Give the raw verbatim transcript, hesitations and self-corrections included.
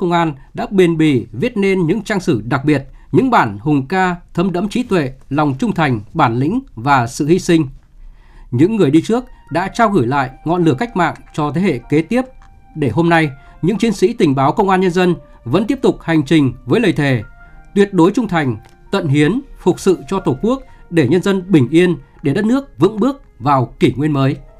Công an đã bền bỉ viết nên những trang sử đặc biệt, những bản hùng ca thấm đẫm trí tuệ, lòng trung thành, bản lĩnh và sự hy sinh. Những người đi trước đã trao gửi lại ngọn lửa cách mạng cho thế hệ kế tiếp, để hôm nay những chiến sĩ tình báo Công an Nhân dân vẫn tiếp tục hành trình với lời thề tuyệt đối trung thành, tận hiến, phục sự cho Tổ quốc để nhân dân bình yên, để đất nước vững bước vào kỷ nguyên mới.